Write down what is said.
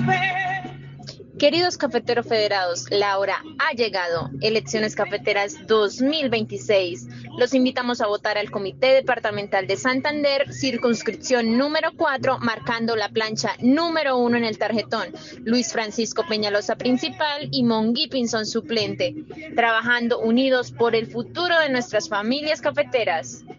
Queridos cafeteros federados, la hora ha llegado. Elecciones Cafeteras 2026. Los invitamos a votar al Comité Departamental de Santander, circunscripción número 4, marcando la plancha número 1 en el tarjetón. Luis Francisco Peñalosa principal y Monguí Pinzón suplente. Trabajando unidos por el futuro de nuestras familias cafeteras.